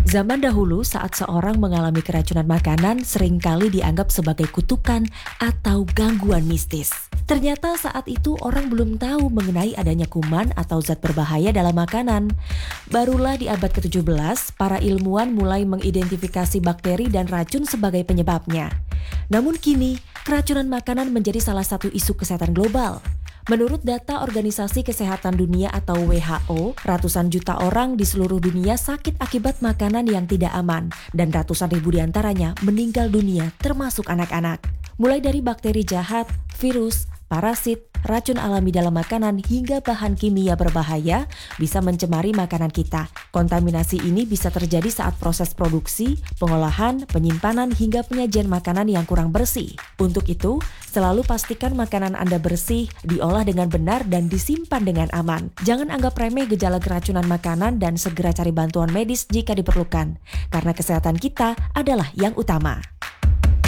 Zaman dahulu saat seorang mengalami keracunan makanan seringkali dianggap sebagai kutukan atau gangguan mistis. Ternyata saat itu orang belum tahu mengenai adanya kuman atau zat berbahaya dalam makanan. Barulah di abad ke-17, para ilmuwan mulai mengidentifikasi bakteri dan racun sebagai penyebabnya. Namun kini, keracunan makanan menjadi salah satu isu kesehatan global. Menurut data Organisasi Kesehatan Dunia atau WHO, ratusan juta orang di seluruh dunia sakit akibat makanan yang tidak aman dan ratusan ribu diantaranya meninggal dunia termasuk anak-anak. Mulai dari bakteri jahat, virus, parasit, racun alami dalam makanan hingga bahan kimia berbahaya bisa mencemari makanan kita. Kontaminasi ini bisa terjadi saat proses produksi, pengolahan, penyimpanan hingga penyajian makanan yang kurang bersih. Untuk itu, selalu pastikan makanan Anda bersih, diolah dengan benar dan disimpan dengan aman. Jangan anggap remeh gejala keracunan makanan dan segera cari bantuan medis jika diperlukan, karena kesehatan kita adalah yang utama.